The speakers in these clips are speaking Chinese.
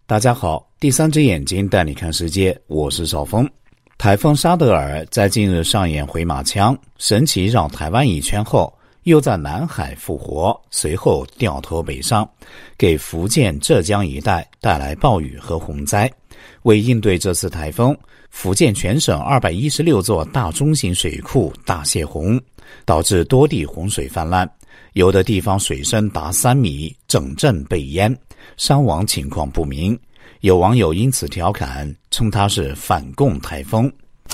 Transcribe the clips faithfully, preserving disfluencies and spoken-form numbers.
大家好，第三只眼睛带你看世界，我是邵峰。台风沙德尔在近日上演回马枪，神奇绕台湾一圈后，又在南海复活，随后掉头北上，给福建、浙江一带带来暴雨和洪灾。为应对这次台风，福建全省二百一十六座大中型水库大泄洪，导致多地洪水泛滥，有的地方水深达三米，整镇被淹，伤亡情况不明。有网友因此调侃，称它是反共台风。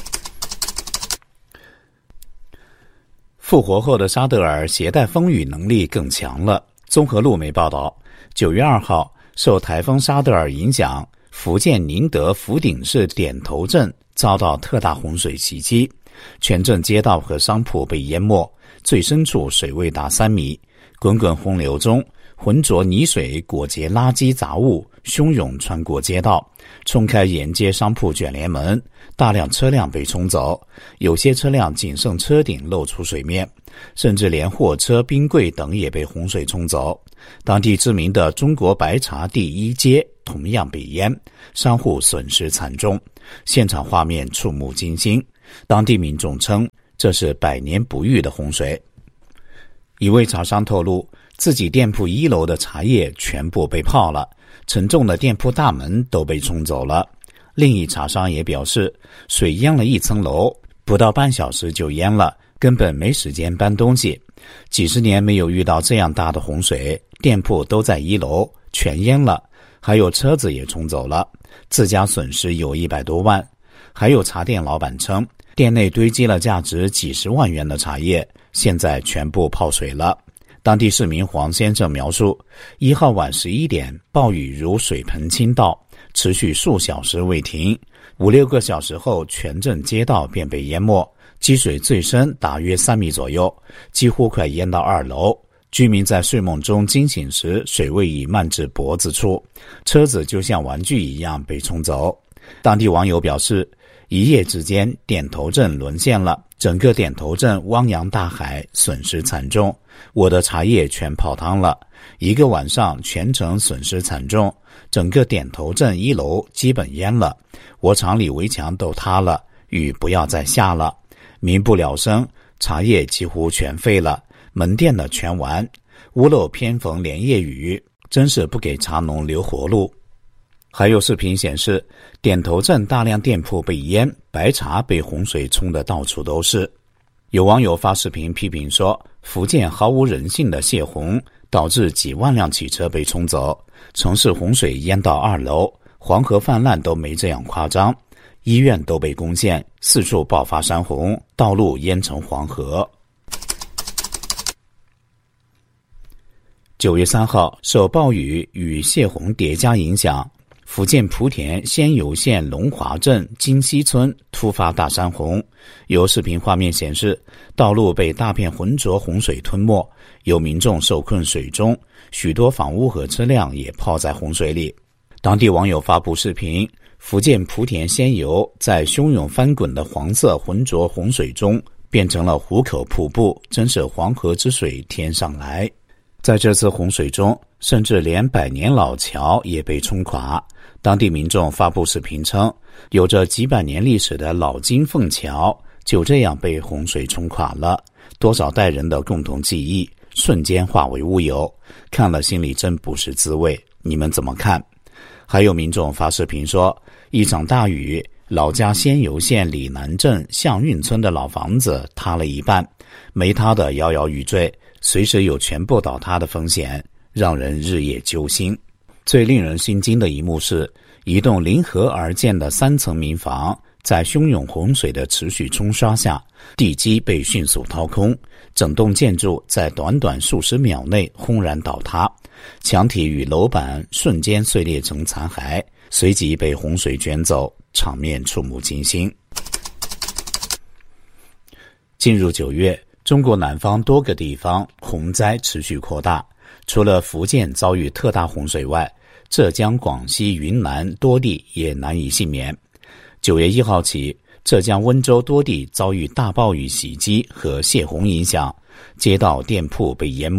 复活后的沙德尔携带风雨能力更强了。综合路媒报道，九月二号，受台风沙德尔影响，福建宁德福鼎市点头镇遭到特大洪水袭击，全镇街道和商铺被淹没，最深处水位达三米。滚滚洪流中，浑浊泥水裹结垃圾杂物，汹涌穿过街道，冲开沿街商铺卷帘门，大量车辆被冲走，有些车辆仅剩车顶露出水面，甚至连货车、冰柜等也被洪水冲走。当地知名的中国白茶第一街同样被淹，商户损失惨重，现场画面触目惊心。当地民众称，这是百年不遇的洪水。一位茶商透露，自己店铺一楼的茶叶全部被泡了，沉重的店铺大门都被冲走了。另一茶商也表示，水淹了一层楼，不到半小时就淹了，根本没时间搬东西。几十年没有遇到这样大的洪水，店铺都在一楼，全淹了，还有车子也冲走了，自家损失有一百多万。还有茶店老板称，店内堆积了价值几十万元的茶叶，现在全部泡水了。当地市民黄先生描述，一号晚十一点，暴雨如水盆倾倒，持续数小时未停，五六个小时后，全镇街道便被淹没，积水最深大约三米左右，几乎快淹到二楼。居民在睡梦中惊醒时，水位已漫至脖子处，车子就像玩具一样被冲走。当地网友表示，一夜之间，点头镇沦陷了，整个点头镇汪洋大海，损失惨重。我的茶叶全泡汤了，一个晚上全城损失惨重，整个点头镇一楼基本淹了，我厂里围墙都塌了，雨不要再下了，民不聊生，茶叶几乎全废了，门店的全完，屋漏偏逢连夜雨，真是不给茶农留活路。还有视频显示，点头镇大量店铺被淹，白茶被洪水冲得到处都是。有网友发视频批评说，福建毫无人性的泄洪，导致几万辆汽车被冲走，城市洪水淹到二楼，黄河泛滥都没这样夸张，医院都被攻陷，四处爆发山洪，道路淹成黄河。九月三号，受暴雨与泄洪叠加影响，福建莆田仙游县龙华镇金溪村突发大山洪，有视频画面显示，道路被大片浑浊洪水吞没，有民众受困水中，许多房屋和车辆也泡在洪水里。当地网友发布视频，福建莆田仙游在汹涌翻滚的黄色浑浊洪水中变成了湖口瀑布，真是黄河之水天上来。在这次洪水中，甚至连百年老桥也被冲垮。当地民众发布视频称，有着几百年历史的老金凤桥就这样被洪水冲垮了，多少代人的共同记忆瞬间化为乌有，看了心里真不是滋味，你们怎么看？还有民众发视频说，一场大雨，老家仙游县里南镇象运村的老房子塌了一半，没塌的摇摇欲坠，随时有全部倒塌的风险，让人日夜揪心。最令人心惊的一幕是，一栋临河而建的三层民房，在汹涌洪水的持续冲刷下，地基被迅速掏空，整栋建筑在短短数十秒内轰然倒塌，墙体与楼板瞬间碎裂成残骸，随即被洪水卷走，场面触目惊心。进入九月，中国南方多个地方洪灾持续扩大，除了福建遭遇特大洪水外，浙江、广西、云南多地也难以幸免。九月一号起，浙江温州多地遭遇大暴雨袭击和泄洪影响，街道店铺被淹没，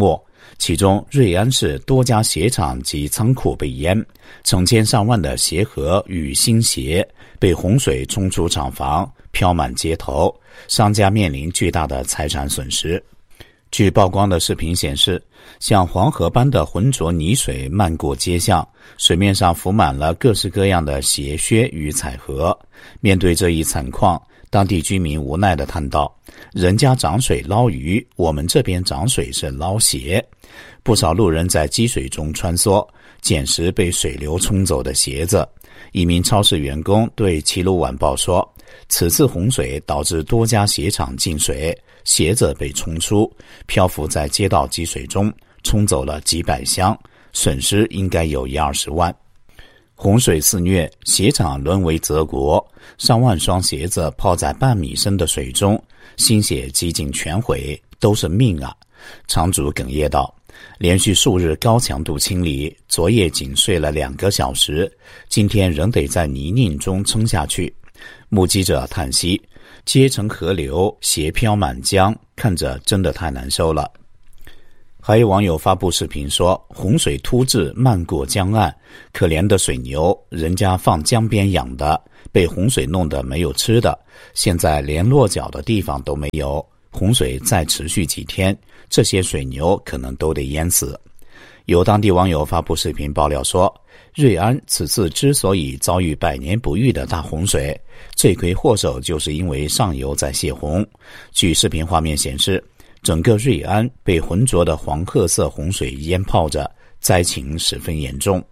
其中瑞安市多家鞋厂及仓库被淹，成千上万的鞋盒与新鞋被洪水冲出厂房，飘满街头，商家面临巨大的财产损失。据曝光的视频显示，像黄河般的浑浊泥水漫过街巷，水面上浮满了各式各样的鞋靴与彩盒。面对这一惨况，当地居民无奈地叹道：人家涨水捞鱼，我们这边涨水是捞鞋。不少路人在积水中穿梭，捡拾被水流冲走的鞋子。一名超市员工对齐鲁晚报说，此次洪水导致多家鞋厂进水，鞋子被冲出，漂浮在街道积水中，冲走了几百箱，损失应该有一二十万。洪水肆虐，鞋厂沦为泽国，上万双鞋子泡在半米深的水中，新鞋几近全毁，都是命啊！厂主哽咽道，连续数日高强度清理，昨夜仅睡了两个小时，今天仍得在泥泞中撑下去。目击者叹息，街成河流，鞋飘满江，看着真的太难受了。还有网友发布视频说，洪水突至漫过江岸，可怜的水牛，人家放江边养的，被洪水弄得没有吃的，现在连落脚的地方都没有。洪水再持续几天，这些水牛可能都得淹死。有当地网友发布视频爆料说，瑞安此次之所以遭遇百年不遇的大洪水，罪魁祸首就是因为上游在泄洪。据视频画面显示，整个瑞安被浑浊的黄褐色洪水淹泡着，灾情十分严重。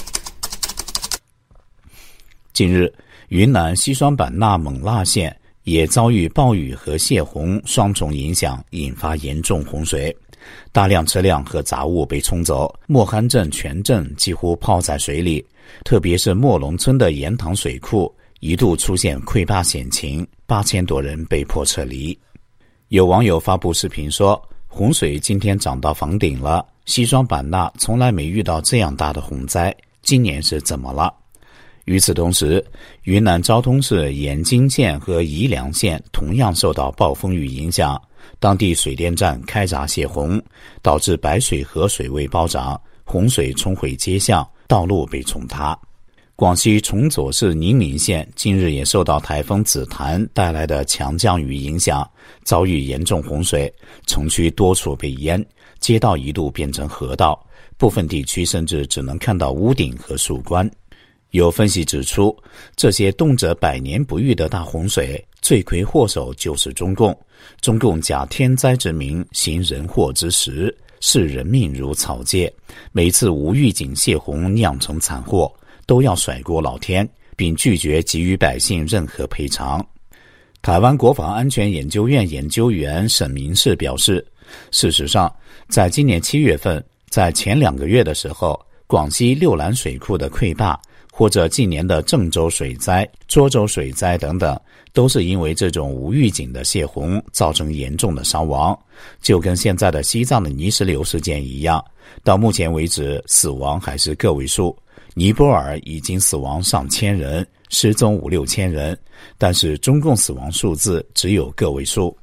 近日，云南西双版纳勐腊县也遭遇暴雨和泄洪双重影响，引发严重洪水，大量车辆和杂物被冲走，莫罕镇全镇几乎泡在水里，特别是莫龙村的盐塘水库一度出现溃坝险情，八千多人被迫撤离。有网友发布视频说，洪水今天涨到房顶了，西双版纳从来没遇到这样大的洪灾，今年是怎么了？与此同时，云南昭通市盐津县和宜良县同样受到暴风雨影响，当地水电站开闸泄洪，导致白水河水位暴涨，洪水冲毁街巷，道路被冲塌。广西崇左市宁宁县近日也受到台风紫檀带来的强降雨影响，遭遇严重洪水，城区多处被淹，街道一度变成河道，部分地区甚至只能看到屋顶和树冠。有分析指出，这些动辄百年不遇的大洪水，罪魁祸首就是中共。中共假天灾之名，行人祸之实，视人命如草芥。每次无预警泄洪酿成惨祸，都要甩锅老天，并拒绝给予百姓任何赔偿。台湾国防安全研究院研究员沈明世表示，事实上，在今年七月份，在前两个月的时候，广西六兰水库的溃坝，或者近年的郑州水灾、涿州水灾等等，都是因为这种无预警的泄洪造成严重的伤亡，就跟现在的西藏的泥石流事件一样，到目前为止死亡还是个位数。尼泊尔已经死亡上千人，失踪五六千人，但是中共死亡数字只有个位数。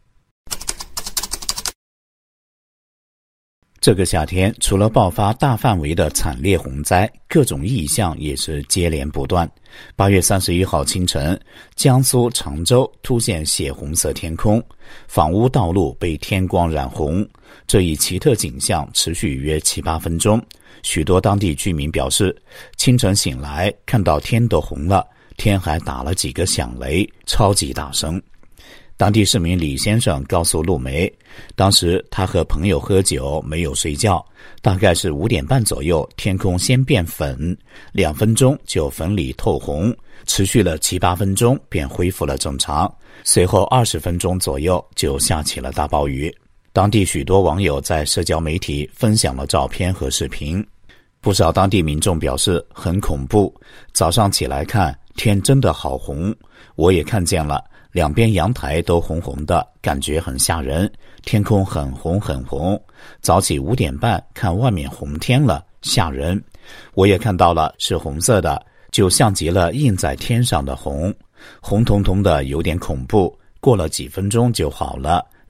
这个夏天，除了爆发大范围的惨烈洪灾，各种异象也是接连不断。八月三十一号清晨，江苏常州出现血红色天空，房屋道路被天光染红。这一奇特景象持续约七八分钟。许多当地居民表示，清晨醒来看到天都红了，天还打了几个响雷，超级大声。当地市民李先生告诉路媒，当时他和朋友喝酒，没有睡觉，大概是五点半左右，天空先变粉，两分钟就粉里透红，持续了七八分钟便恢复了正常，随后二十分钟左右就下起了大暴雨。当地许多网友在社交媒体分享了照片和视频，不少当地民众表示很恐怖，早上起来看天真的好红，我也看见了，两边阳台都红红的，感觉很吓人，天空很红很红，早起五点半看外面红天了，吓人。我也看到了，是红色的，就像极了印在天上的红，红彤彤的有点恐怖，过了几分钟就好了，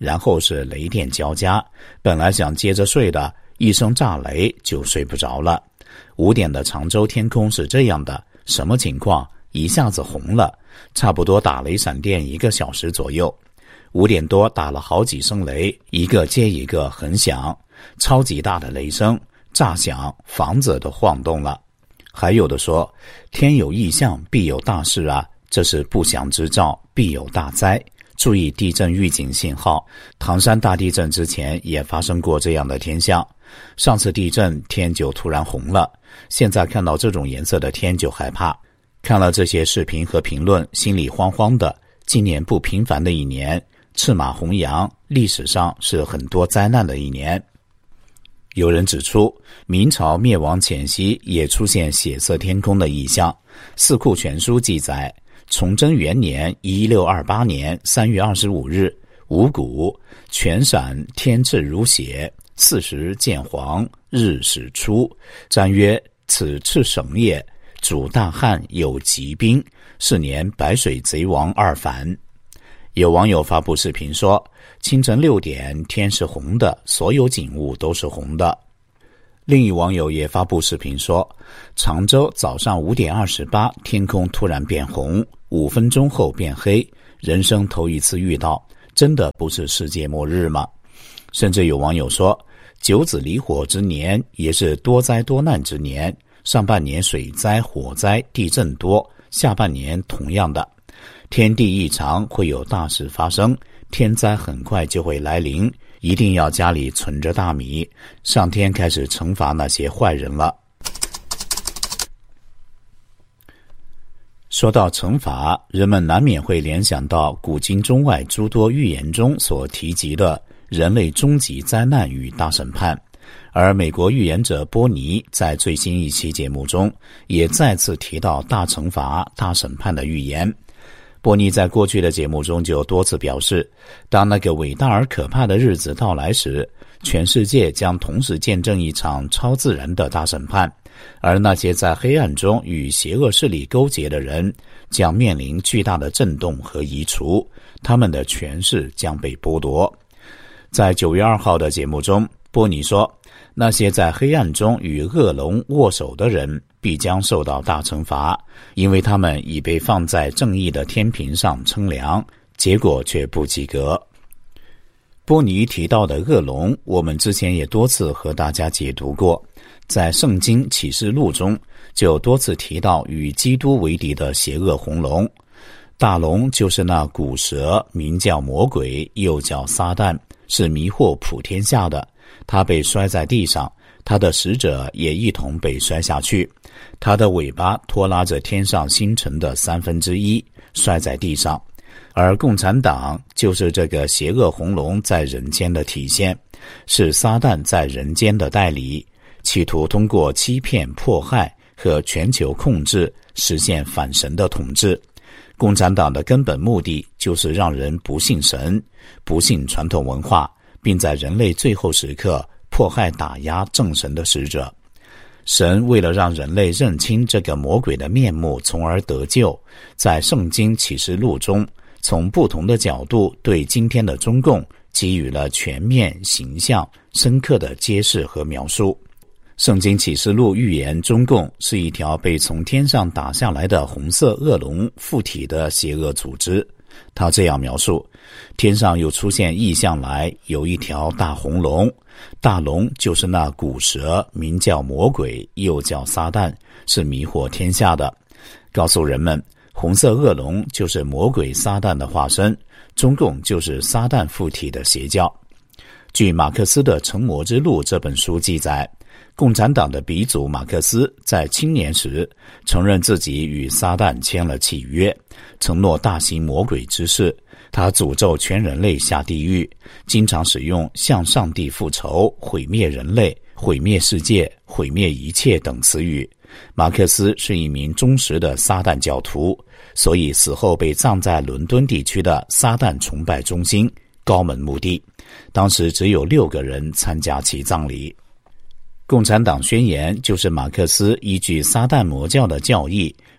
然后是雷电交加，本来想接着睡的，一声炸雷就睡不着了。五点的常州天空是这样的，什么情况？一下子红了，差不多打雷闪电一个小时左右。五点多打了好几声雷，一个接一个很响，超级大的雷声，炸响，房子都晃动了。还有的说，天有异象必有大事啊，这是不祥之兆，必有大灾，注意地震预警信号。唐山大地震之前也发生过这样的天象，上次地震天就突然红了，现在看到这种颜色的天就害怕。看了这些视频和评论，心里慌慌的。今年不平凡的一年，赤马红羊，历史上是很多灾难的一年。有人指出，明朝灭亡前夕也出现血色天空的异象。四库全书记载，崇祯元年一六二八年三月二十五日，五谷全陕天赤如血，四时见黄，日始出。占曰：此赤省也。主大旱有疾兵，是年白水贼王二反。有网友发布视频说，清晨六点天是红的，所有景物都是红的。另一网友也发布视频说，常州早上五点二十八，天空突然变红，五分钟后变黑，人生头一次遇到，真的不是世界末日吗？甚至有网友说，九子离火之年也是多灾多难之年，上半年水灾、火灾、地震多，下半年同样的。天地异常，会有大事发生，天灾很快就会来临，一定要家里存着大米，上天开始惩罚那些坏人了。说到惩罚，人们难免会联想到古今中外诸多预言中所提及的人类终极灾难与大审判。而美国预言者波尼在最新一期节目中也再次提到大惩罚、大审判的预言。波尼在过去的节目中就多次表示，当那个伟大而可怕的日子到来时，全世界将同时见证一场超自然的大审判，而那些在黑暗中与邪恶势力勾结的人将面临巨大的震动和移除，他们的权势将被剥夺。在九月二号的节目中，波尼说，那些在黑暗中与恶龙握手的人必将受到大惩罚，因为他们已被放在正义的天平上称量，结果却不及格。波尼提到的恶龙，我们之前也多次和大家解读过，在圣经启示录中就多次提到与基督为敌的邪恶红龙。大龙就是那古蛇，名叫魔鬼，又叫撒旦，是迷惑普天下的。他被摔在地上，他的使者也一同被摔下去，他的尾巴拖拉着天上星辰的三分之一，摔在地上。而共产党就是这个邪恶红龙在人间的体现，是撒旦在人间的代理，企图通过欺骗、迫害和全球控制实现反神的统治。共产党的根本目的就是让人不信神，不信传统文化，并在人类最后时刻迫害打压正神的使者。神为了让人类认清这个魔鬼的面目，从而得救，在圣经启示录中从不同的角度对今天的中共给予了全面、形象、深刻的揭示和描述。圣经启示录预言中共是一条被从天上打下来的红色恶龙附体的邪恶组织。他这样描述，天上又出现异象来，有一条大红龙，大龙就是那古蛇，名叫魔鬼，又叫撒旦，是迷惑天下的，告诉人们红色恶龙就是魔鬼撒旦的化身，中共就是撒旦附体的邪教。据马克思的《成魔之路》这本书记载，共产党的鼻祖马克思在青年时承认自己与撒旦签了契约，承诺大行魔鬼之事。他诅咒全人类下地狱，经常使用向上帝复仇、毁灭人类、毁灭世界、毁灭一切等词语。马克思是一名忠实的撒旦教徒，所以死后被葬在伦敦地区的撒旦崇拜中心高门墓地，当时只有六个人参加其葬礼。共产党宣言就是马克思依据撒旦魔教的教义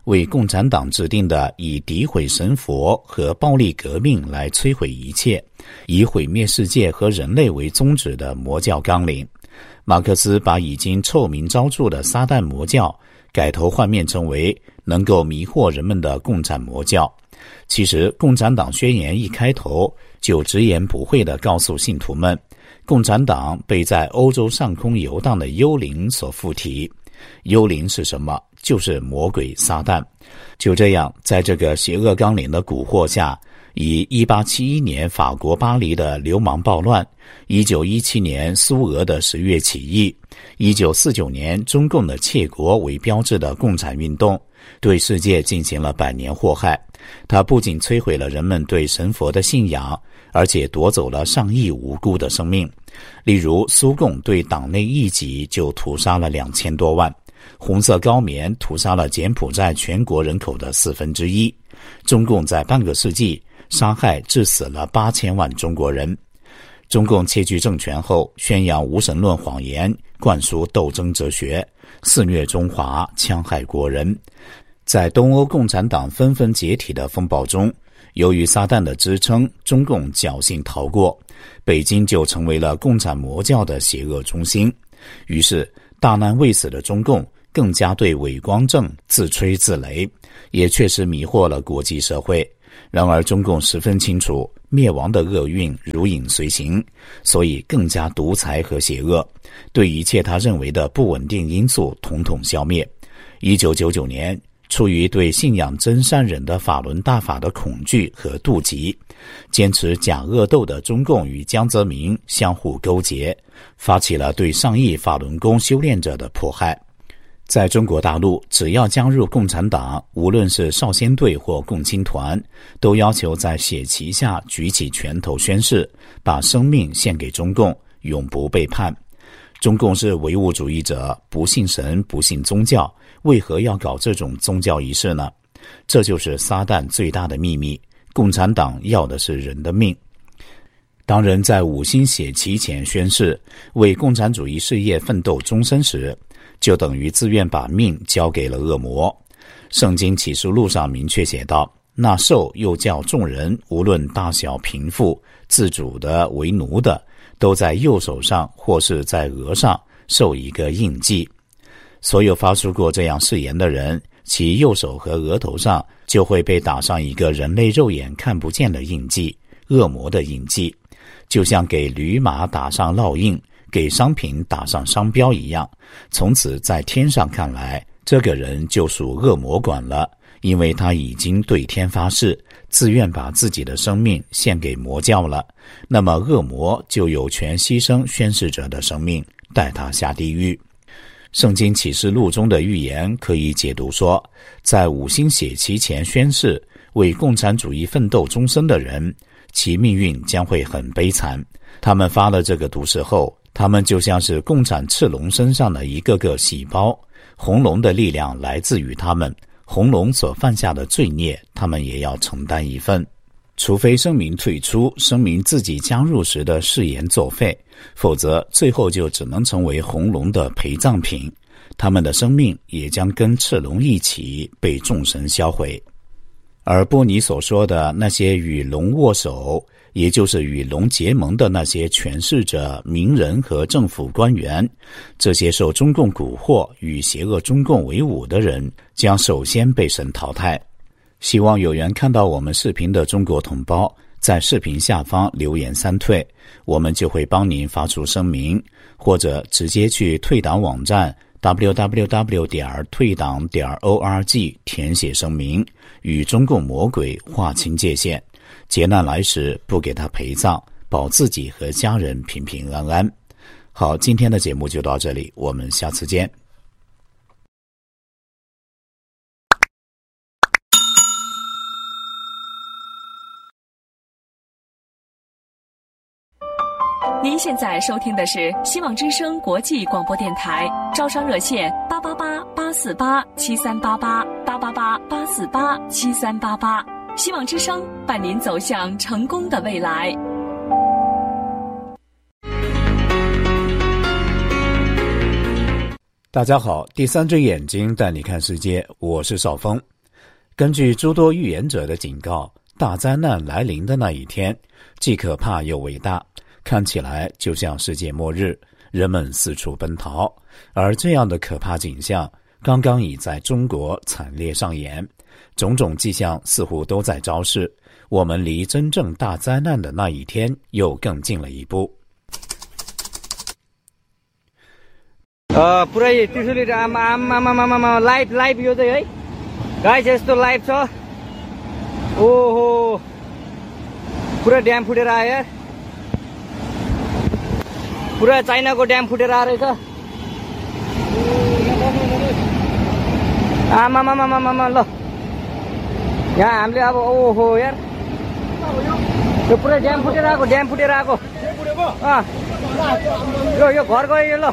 为共产党制定的以诋毁神佛和暴力革命来摧毁一切，以毁灭世界和人类为宗旨的魔教纲领。马克思把已经臭名昭著的撒旦魔教改头换面成为能够迷惑人们的共产魔教。其实共产党宣言一开头就直言不讳地告诉信徒们，共产党被在欧洲上空游荡的幽灵所附体。幽灵是什么？就是魔鬼撒旦。就这样，在这个邪恶纲领的蛊惑下，以一八七一年法国巴黎的流氓暴乱，一九一七年苏俄的十月起义，一九四九年中共的窃国为标志的共产运动，对世界进行了百年祸害。它不仅摧毁了人们对神佛的信仰，而且夺走了上亿无辜的生命。例如，苏共对党内异己就屠杀了两千多万，红色高棉屠杀了柬埔寨全国人口的四分之一，中共在半个世纪杀害致死了八千万中国人。中共窃据政权后，宣扬无神论谎言，灌输斗争哲学，肆虐中华，戕害国人。在东欧共产党纷纷解体的风暴中，由于撒旦的支撑，中共侥幸逃过，北京就成为了共产魔教的邪恶中心。于是大难未死的中共更加对伪光正自吹自擂，也确实迷惑了国际社会。然而中共十分清楚灭亡的厄运如影随形，所以更加独裁和邪恶，对一切他认为的不稳定因素统统消灭。一九九九年，出于对信仰真善忍的法轮大法的恐惧和妒忌，坚持假恶斗的中共与江泽民相互勾结，发起了对上亿法轮功修炼者的迫害。在中国大陆，只要加入共产党，无论是少先队或共青团，都要求在血旗下举起拳头宣誓，把生命献给中共，永不背叛。中共是唯物主义者，不信神，不信宗教，为何要搞这种宗教仪式呢？这就是撒旦最大的秘密，共产党要的是人的命。当人在五星血旗前宣誓，为共产主义事业奋斗终身时，就等于自愿把命交给了恶魔。圣经启示录上明确写道，那兽又叫众人，无论大小贫富，自主的为奴的，都在右手上或是在额上受一个印记。所有发出过这样誓言的人，其右手和额头上就会被打上一个人类肉眼看不见的印记，恶魔的印记，就像给驴马打上烙印，给商品打上商标一样。从此在天上看来，这个人就属恶魔管了，因为他已经对天发誓，自愿把自己的生命献给魔教了。那么恶魔就有权牺牲宣誓者的生命，带他下地狱。圣经启示录中的预言可以解读说，在五星血旗前宣誓为共产主义奋斗终身的人，其命运将会很悲惨。他们发了这个毒誓后，他们就像是共产赤龙身上的一个个细胞，红龙的力量来自于他们，红龙所犯下的罪孽，他们也要承担一份。除非声明退出，声明自己加入时的誓言作废，否则最后就只能成为红龙的陪葬品，他们的生命也将跟赤龙一起被众神销毁。而波尼所说的那些与龙握手，也就是与龙结盟的那些权势者、名人和政府官员，这些受中共蛊惑与邪恶中共为伍的人，将首先被神淘汰。希望有缘看到我们视频的中国同胞，在视频下方留言三退，我们就会帮您发出声明，或者直接去退党网站 double-u double-u double-u 点退党点 org 填写声明，与中共魔鬼划清界限，劫难来时不给他陪葬，保自己和家人平平安安。好，今天的节目就到这里，我们下次见。 您现在收听的是希望之声国际广播电台，招商热线八八八八四八七三八八八八八八四八七三八八，希望之声伴您走向成功的未来。 大家好，第三只眼睛带你看世界，我是邵峰。 根据诸多预言者的警告，大灾难来临的那一天既可怕又伟大，看起来就像世界末日，人们四处奔逃。而这样的可怕景象刚刚已在中国惨烈上演，种种迹象似乎都在昭示我们离真正大灾难的那一天又更近了一步。 अ पुरै त्रिशुली आमा आमा आमा आमा लाइभ लाइभ यो चाहिँ है गाइस यस्तो लाइभ छ ओहो पुरा ड्याम फुटेर आयो यार पुरा चाइनाको ड्याम फुटेर आएको रहेछ आमा आमा आमा आमा ल यहाँ हामीले अब ओहो यार यो पुरै ड्याम फुटेर आएको ड्याम फुटेर आएको अँ यो यो घर गयो यो ल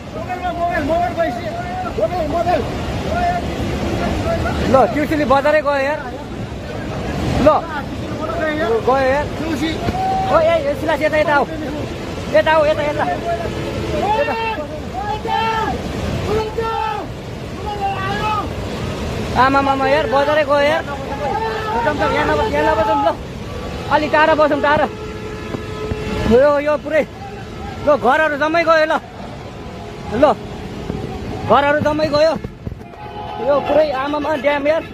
ल ट्युसुली बजारै गयो यार ल गयो यार ओ ए सिलास यता यता आऊ यता आऊ यता यता आमा मामा यार बजारै गयो यार यहाँ नबस यहाँ नबसौँ ल अलि टाढा बसौँ टाढा यो यो पुरै ल घरहरू जम्मै गयो ल ल घरहरू जम्मै गयो यो पुरै आमामा ड्याम यार。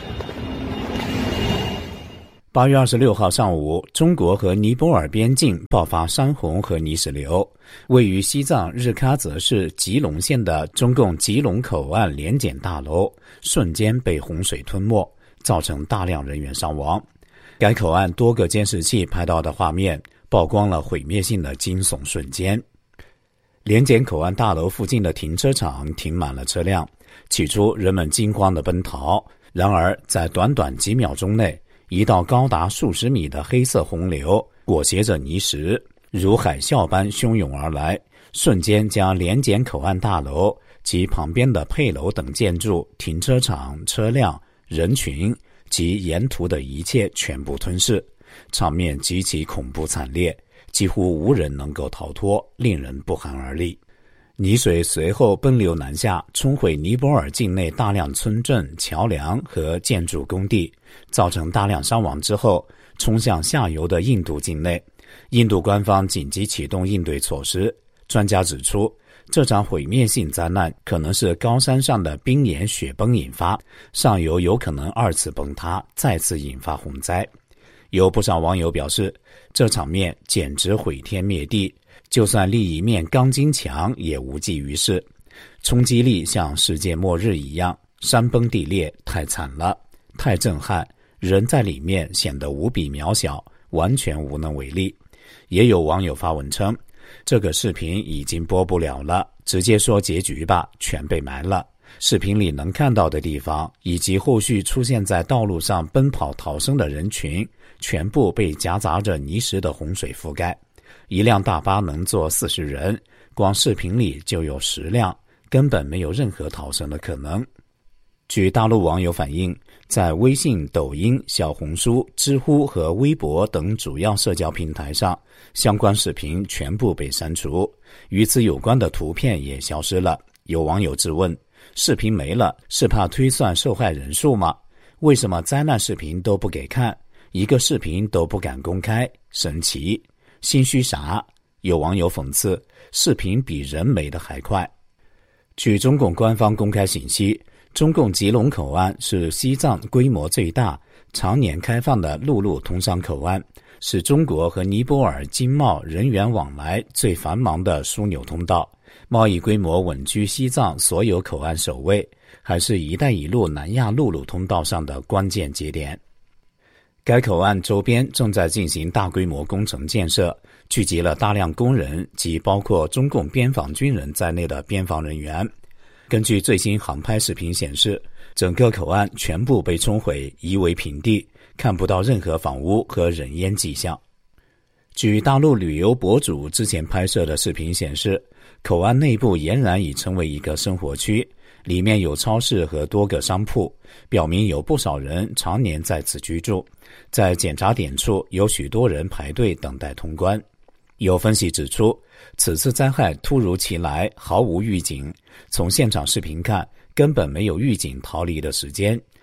八月二十六号上午，中国和尼泊尔边境爆发山洪和泥石流，位于西藏日喀则市吉隆县的中共吉隆口岸联检大楼瞬间被洪水吞没，造成大量人员伤亡。该口岸多个监视器拍到的画面曝光了毁灭性的惊悚瞬间。联检口岸大楼附近的停车场停满了车辆，起初人们惊慌地奔逃，然而在短短几秒钟内，一道高达数十米的黑色洪流裹挟着泥石如海啸般汹涌而来，瞬间将联检口岸大楼及旁边的配楼等建筑、停车场、车辆、人群及沿途的一切全部吞噬，场面极其恐怖惨烈，几乎无人能够逃脱，令人不寒而栗。泥水随后奔流南下，冲毁尼泊尔境内大量村镇、桥梁和建筑工地，造成大量伤亡之后，冲向下游的印度境内。印度官方紧急启动应对措施。专家指出，这场毁灭性灾难可能是高山上的冰岩雪崩引发，上游有可能二次崩塌，再次引发洪灾。有不少网友表示，这场面简直毁天灭地，就算立一面钢筋墙也无济于事，冲击力像世界末日一样，山崩地裂，太惨了，太震撼，人在里面显得无比渺小，完全无能为力。也有网友发文称，这个视频已经播不了了，直接说结局吧，全被埋了。视频里能看到的地方以及后续出现在道路上奔跑逃生的人群，全部被夹杂着泥石的洪水覆盖。一辆大巴能坐四十人，光视频里就有十辆，根本没有任何逃生的可能。据大陆网友反映，在微信、抖音、小红书、知乎和微博等主要社交平台上，相关视频全部被删除，与此有关的图片也消失了。有网友质问，视频没了，是怕推算受害人数吗？为什么灾难视频都不给看，一个视频都不敢公开？神奇，心虚啥？有网友讽刺，视频比人没得还快。据中共官方公开信息，中共吉隆口岸是西藏规模最大、常年开放的陆路通商口岸，是中国和尼泊尔经贸人员往来最繁忙的枢纽通道，贸易规模稳居西藏所有口岸首位，还是一带一路南亚陆路通道上的关键节点。该口岸周边正在进行大规模工程建设，聚集了大量工人及包括中共边防军人在内的边防人员。根据最新航拍视频显示，整个口岸全部被冲毁，夷为平地，看不到任何房屋和人烟迹象。据大陆旅游博主之前拍摄的视频显示，口岸内部俨然已成为一个生活区，里面有超市和多个商铺，表明有不少人常年在此居住。在检查点处有许多人排队等待通关。有分析指出，此次灾害突如其来，毫无预警，从现场视频看，根本没有预警逃离的时间，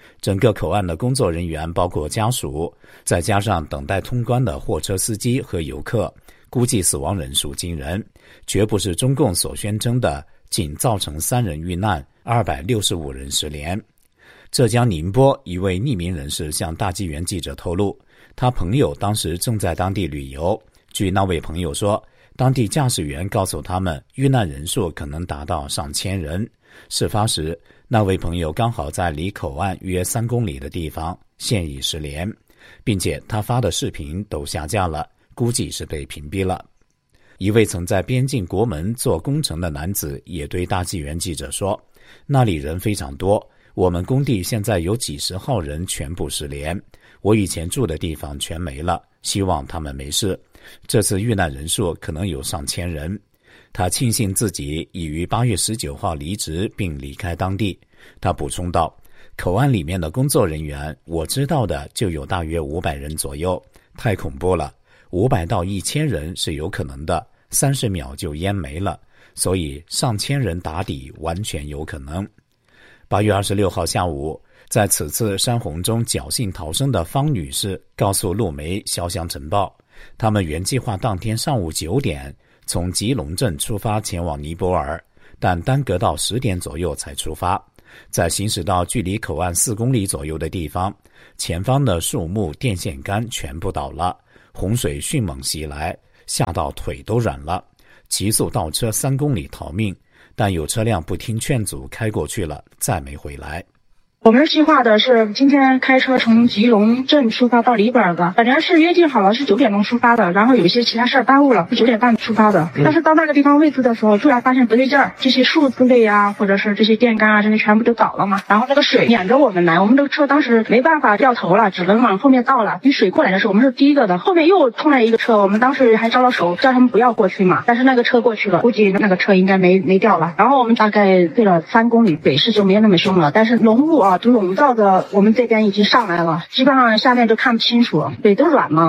整个口岸的工作人员包括家属，再加上等待通关的货车司机和游客，估计死亡人数惊人，绝不是中共所宣称的仅造成三人遇难，二百六十五人失联。浙江宁波一位匿名人士向大纪元记者透露，他朋友当时正在当地旅游，据那位朋友说，当地驾驶员告诉他们遇难人数可能达到上千人。事发时，那位朋友刚好在离口岸约三公里的地方，现已失联，并且他发的视频都下架了，估计是被屏蔽了。一位曾在边境国门做工程的男子也对大纪元记者说，那里人非常多，我们工地现在有几十号人全部失联，我以前住的地方全没了，希望他们没事。这次遇难人数可能有上千人。他庆幸自己已于八月十九号离职并离开当地。他补充道，口岸里面的工作人员我知道的就有大约五百人左右，太恐怖了，五百到一千人是有可能的，三十秒就淹没了，所以上千人打底完全有可能。八月二十六号下午，在此次山洪中侥幸逃生的方女士告诉路媒《潇湘晨报》，他们原计划当天上午九点从吉隆镇出发前往尼泊尔，但耽搁到十点左右才出发。在行驶到距离口岸四公里左右的地方，前方的树木、电线杆全部倒了，洪水迅猛袭来，吓到腿都软了，急速倒车三公里逃命，但有车辆不听劝阻开过去了，再没回来。 我们计划的是今天开车从吉隆镇出发到黎巴尔的，本来是约定好了是九点钟出发的，然后有一些其他事儿耽误了，是九点半出发的。但是到那个地方位置的时候，突然发现不对劲儿，这些树之类啊，或者是这些电杆啊，这些全部都倒了嘛。然后那个水撵着我们来，我们这个车当时没办法掉头了，只能往后面倒了。因为水过来的时候，我们是第一个的，后面又冲来一个车，我们当时还招了手，叫他们不要过去嘛。但是那个车过去了，估计那个车应该没没掉了。然后我们大概对了三公里，北势就没有那么凶了，但是浓雾啊都笼罩着。我们这边已经上来了，基本上下面都看不清楚，腿都软了。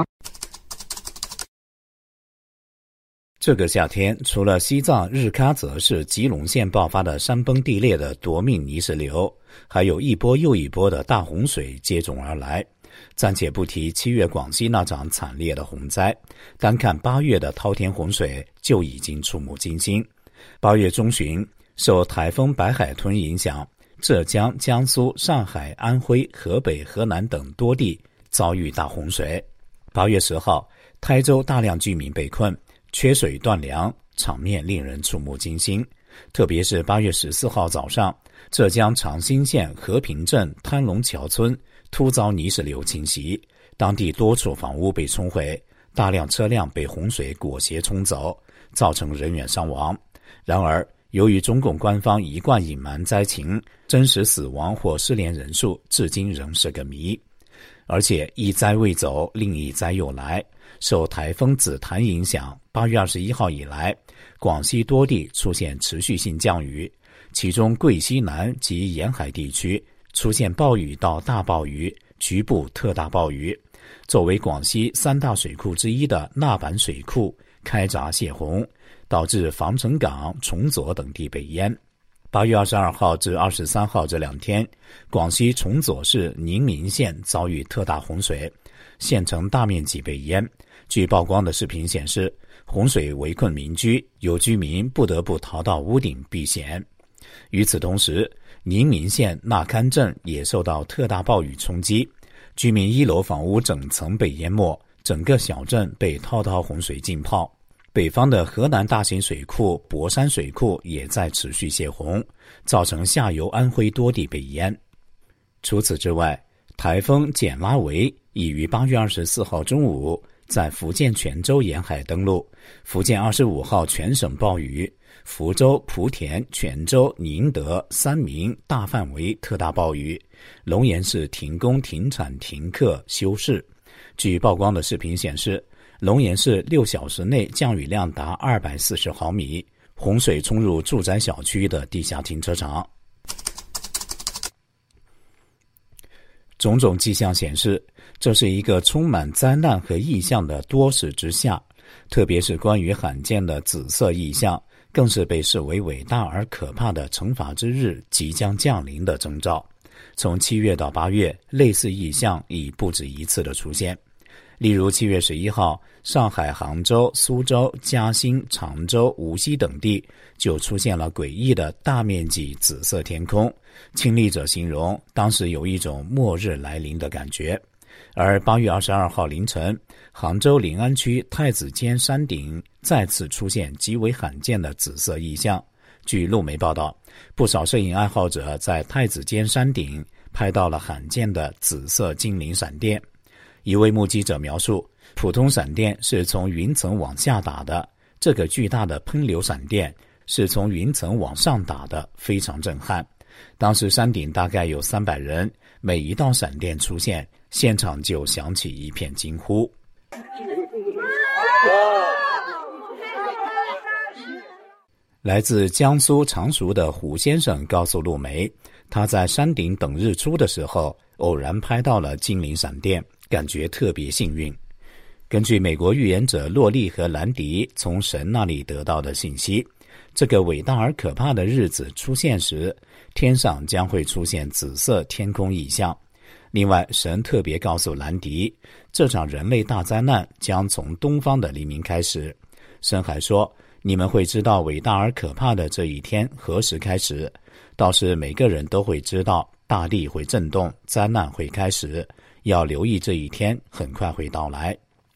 这个夏天，除了西藏日喀则市吉隆县爆发的山崩地裂的夺命泥石流，还有一波又一波的大洪水接踵而来。暂且不提七月广西那场惨烈的洪灾，单看八月的滔天洪水就已经触目惊心。八月中旬，受台风白海豚影响，浙江、江苏、上海、安徽、河北、河南等多地遭遇大洪水。八月十号，台州大量居民被困，缺水断粮，场面令人触目惊心。特别是八月十四号早上，浙江长兴县和平镇滩龙桥村突遭泥石流侵袭，当地多处房屋被冲毁，大量车辆被洪水裹挟冲走，造成人员伤亡。然而，由于中共官方一贯隐瞒灾情，真实死亡或失联人数至今仍是个谜。而且一灾未走，另一灾又来。受台风紫檀影响，八月二十一号以来，广西多地出现持续性降雨，其中桂西南及沿海地区出现暴雨到大暴雨，局部特大暴雨。作为广西三大水库之一的那坂水库开闸泄洪，导致防城港、崇左等地被淹。八月二十二号至二十三号这两天，广西崇左市宁明县遭遇特大洪水，县城大面积被淹。据曝光的视频显示，洪水围困民居，有居民不得不逃到屋顶避险。与此同时，宁明县纳堪镇也受到特大暴雨冲击，居民一楼房屋整层被淹没，整个小镇被滔滔洪水浸泡。北方的河南大型水库博山水库也在持续泄洪，造成下游安徽多地被淹。除此之外，台风简拉维已于八月二十四号中午在福建泉州沿海登陆，福建二十五号全省暴雨，福州、莆田、泉州、宁德、三明大范围特大暴雨，龙岩市停工、停产、停课、休市。据曝光的视频显示，龙岩市六小时内降雨量达二百四十毫米，洪水冲入住宅小区的地下停车场。种种迹象显示，这是一个充满灾难和异象的多事之夏，特别是关于罕见的紫色异象，更是被视为伟大而可怕的惩罚之日即将降临的征兆。 从七月到八月，类似异象已不止一次的出现。例如七月十一号，上海、杭州、苏州、嘉兴、常州、无锡等地就出现了诡异的大面积紫色天空，亲历者形容当时有一种末日来临的感觉。而八月二十二号凌晨，杭州临安区太子尖山顶再次出现极为罕见的紫色异象。据路媒报道，不少摄影爱好者在太子尖山顶拍到了罕见的紫色精灵闪电。一位目击者描述，普通闪电是从云层往下打的，这个巨大的喷流闪电是从云层往上打的，非常震撼。当时山顶大概有三百人，每一道闪电出现，现场就响起一片惊呼。来自江苏常熟的胡先生告诉路媒，他在山顶等日出的时候偶然拍到了精灵闪电，感觉特别幸运。根据美国预言者洛利和兰迪从神那里得到的信息，这个伟大而可怕的日子出现时，天上将会出现紫色天空异象。另外，神特别告诉兰迪，这场人类大灾难将从东方的黎明开始。神还说，你们会知道伟大而可怕的这一天何时开始，倒是每个人都会知道大地会震动，灾难会开始，要留意这一天很快会到来。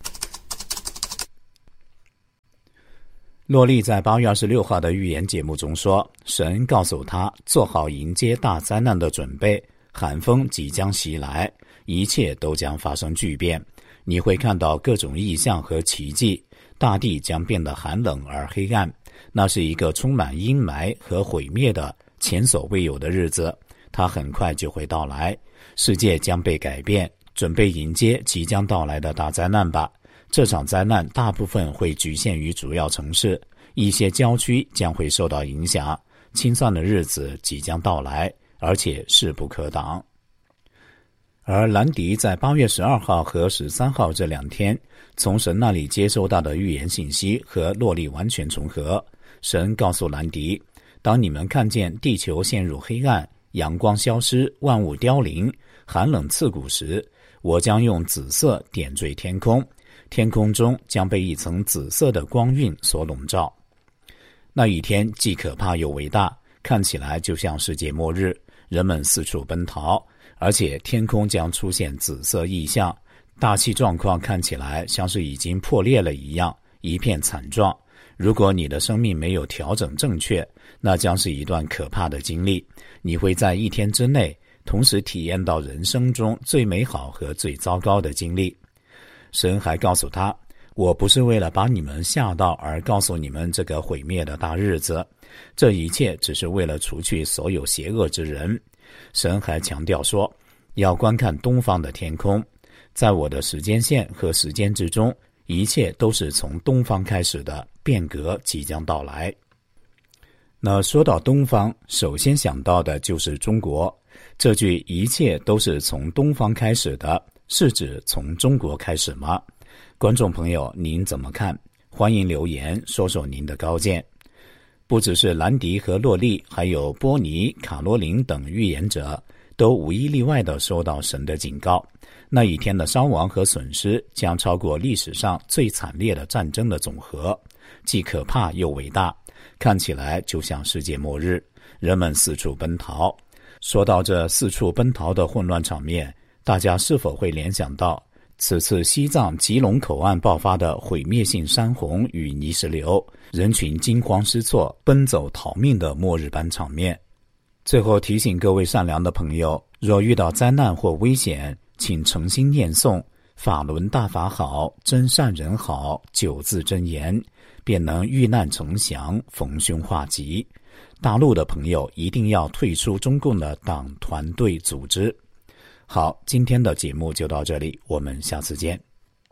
洛利在八月二十六号的预言节目中说，神告诉他做好迎接大灾难的准备，寒风即将袭来，一切都将发生巨变，你会看到各种异象和奇迹，大地将变得寒冷而黑暗，那是一个充满阴霾和毁灭的前所未有的日子，它很快就会到来，世界将被改变，准备迎接即将到来的大灾难吧。这场灾难大部分会局限于主要城市，一些郊区将会受到影响，清算的日子即将到来，而且势不可挡。而兰迪在八月十二号和十三号这两天，从神那里接收到的预言信息和洛利完全重合。神告诉兰迪，当你们看见地球陷入黑暗，阳光消失，万物凋零，寒冷刺骨时，我将用紫色点缀天空，天空中将被一层紫色的光晕所笼罩。那一天既可怕又伟大，看起来就像世界末日，人们四处奔逃，而且天空将出现紫色异象，大气状况看起来像是已经破裂了一样，一片惨状。如果你的生命没有调整正确，那将是一段可怕的经历，你会在一天之内同时体验到人生中最美好和最糟糕的经历。神还告诉他，我不是为了把你们吓到而告诉你们这个毁灭的大日子，这一切只是为了除去所有邪恶之人。神还强调说，要观看东方的天空，在我的时间线和时间之中，一切都是从东方开始的，变革即将到来。那说到东方，首先想到的就是中国。这句一切都是从东方开始的，是指从中国开始吗？观众朋友，您怎么看？欢迎留言说说您的高见。不只是兰迪和洛利，还有波尼、卡罗琳等预言者，都无一例外地收到神的警告。那一天的伤亡和损失将超过历史上最惨烈的战争的总和，既可怕又伟大，看起来就像世界末日，人们四处奔逃。说到这四处奔逃的混乱场面，大家是否会联想到此次西藏吉隆口岸爆发的毁灭性山洪与泥石流，人群惊慌失措奔走逃命的末日般场面？最后提醒各位善良的朋友，若遇到灾难或危险，请诚心念诵法轮大法好，真善人好九字真言，便能遇难成祥，逢凶化吉。大陆的朋友一定要退出中共的党团队组织。好，今天的节目就到这里，我们下次见。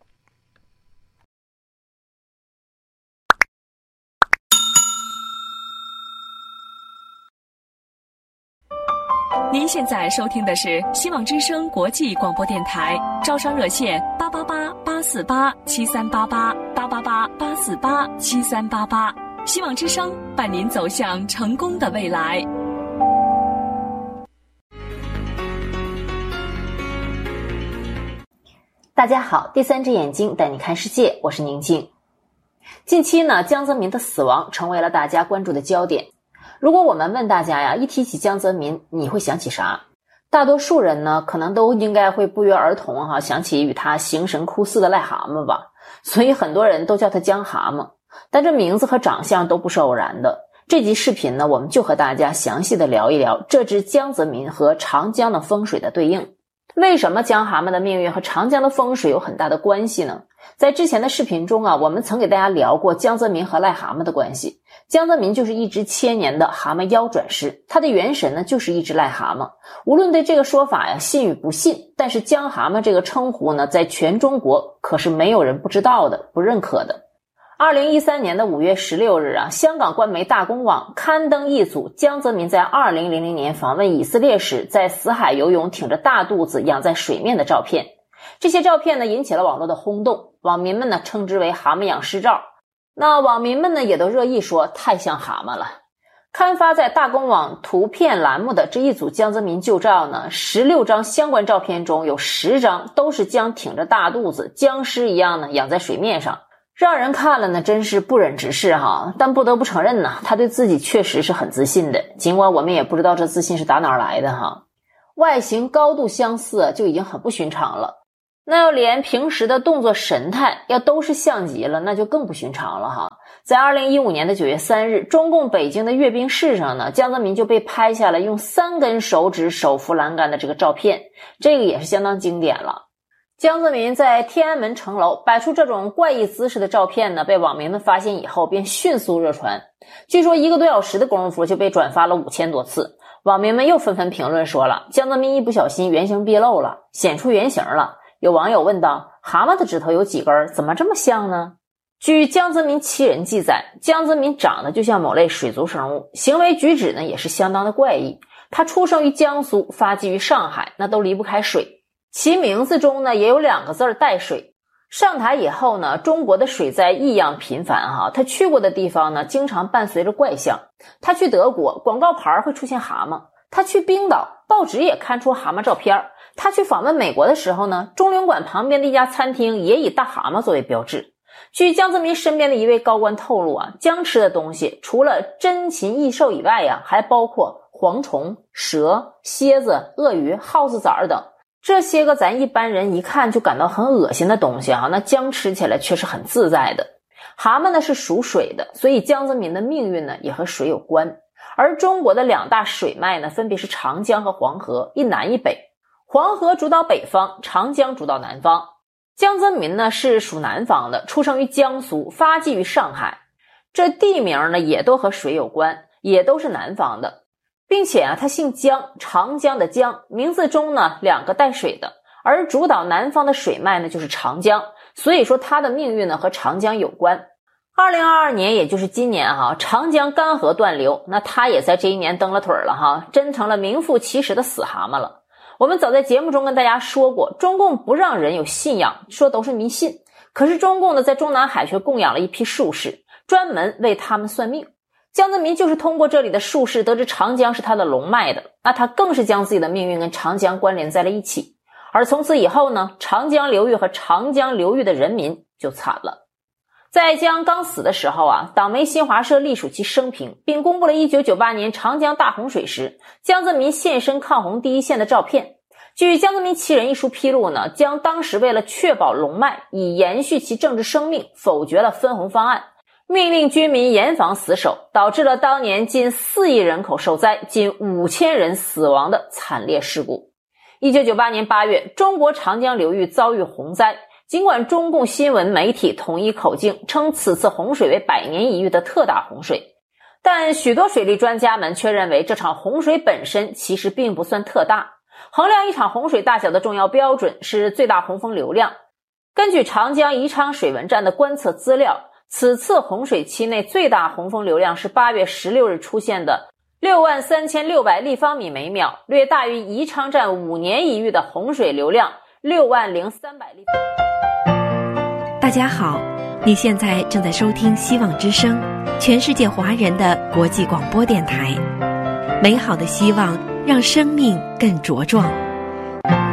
您现在收听的是希望之声国际广播电台，招商热线八八八八四八七三八八八八八八四八七三八八，希望之声伴您走向成功的未来。 大家好，第三只眼睛带你看世界，我是宁静。近期呢，江泽民的死亡成为了大家关注的焦点。如果我们问大家呀，一提起江泽民，你会想起啥？大多数人呢，可能都应该会不约而同哈、啊、想起与他形神酷似的癞蛤蟆吧，所以很多人都叫他江蛤蟆。但这名字和长相都不是偶然的。这集视频呢，我们就和大家详细的聊一聊这只江泽民和长江的风水的对应。为什么江蛤蟆的命运和长江的风水有很大的关系呢？在之前的视频中啊，我们曾给大家聊过江泽民和癞蛤蟆的关系。江泽民就是一只千年的蛤蟆妖转世，他的元神呢就是一只癞蛤蟆。无论对这个说法呀信与不信，但是江蛤蟆这个称呼呢，在全中国可是没有人不知道的，不认可的。二零一三年的五月十六日啊，香港官媒大公网刊登一组江泽民在二零零零年访问以色列时在死海游泳挺着大肚子仰在水面的照片。这些照片呢引起了网络的轰动，网民们呢称之为蛤蟆仰视照。那网民们呢也都热议说太像蛤蟆了。刊发在大公网图片栏目的这一组江泽民旧照呢，十六张相关照片中有十张都是江挺着大肚子，僵尸一样呢仰在水面上。让人看了呢真是不忍直视哈，但不得不承认呢，他对自己确实是很自信的，尽管我们也不知道这自信是打哪儿来的哈。外形高度相似就已经很不寻常了，那要连平时的动作神态要都是像极了，那就更不寻常了哈。在二零一五年的九月三日，中共北京的阅兵式上呢，江泽民就被拍下了用三根手指手扶栏杆的这个照片，这个也是相当经典了。江泽民在天安门城楼摆出这种怪异姿势的照片呢，被网民们发现以后便迅速热传，据说一个多小时的功夫就被转发了五千多次。网民们又纷纷评论说了，江泽民一不小心原形毕露了，显出原形了。有网友问道，蛤蟆的指头有几根，怎么这么像呢？据江泽民七人记载，江泽民长得就像某类水族生物，行为举止呢也是相当的怪异。他出生于江苏，发迹于上海，那都离不开水。其名字中呢也有两个字带水。上台以后呢，中国的水灾异样频繁哈，他去过的地方呢经常伴随着怪象。他去德国，广告牌会出现蛤蟆；他去冰岛，报纸也刊出蛤蟆照片；他去访问美国的时候呢，中领馆旁边的一家餐厅也以大蛤蟆作为标志。据江泽民身边的一位高官透露啊，江吃的东西除了珍禽异兽以外呀、啊，还包括蝗虫、蛇、蝎子、鳄鱼、耗子崽等。这些个咱一般人一看就感到很恶心的东西啊，那姜吃起来却是很自在的。蛤蟆呢是属水的，所以江泽民的命运呢也和水有关。而中国的两大水脉呢分别是长江和黄河，一南一北。黄河主导北方，长江主导南方。江泽民呢是属南方的，出生于江苏，发迹于上海。这地名呢也都和水有关，也都是南方的。并且啊，他姓江，长江的江，名字中呢两个带水的，而主导南方的水脉呢就是长江，所以说他的命运呢和长江有关。二零二二年，也就是今年哈、啊，长江干涸断流，那他也在这一年蹬了腿了哈，真成了名副其实的死蛤蟆了。我们早在节目中跟大家说过，中共不让人有信仰，说都是迷信，可是中共呢在中南海却供养了一批术士，专门为他们算命。江泽民就是通过这里的术士得知长江是他的龙脉的，那他更是将自己的命运跟长江关联在了一起。而从此以后呢，长江流域和长江流域的人民就惨了。在江刚死的时候啊，党媒新华社隶属其生平，并公布了一九九八年长江大洪水时江泽民现身抗洪第一线的照片。据江泽民七人一书披露呢，江当时为了确保龙脉，以延续其政治生命，否决了分洪方案，命令军民严防死守，导致了当年近四亿人口受灾，近五千人死亡的惨烈事故。一九九八年八月，中国长江流域遭遇洪灾，尽管中共新闻媒体统一口径，称此次洪水为百年一遇的特大洪水，但许多水利专家们却认为这场洪水本身其实并不算特大。衡量一场洪水大小的重要标准是最大洪峰流量。根据长江宜昌水文站的观测资料，此次洪水期内最大洪峰流量是八月十六日出现的六万三千六百立方米每秒，略大于宜昌站五年一遇的洪水流量六万零三百立方米。 大家好，你现在正在收听希望之声，全世界华人的国际广播电台。美好的希望让生命更茁壮。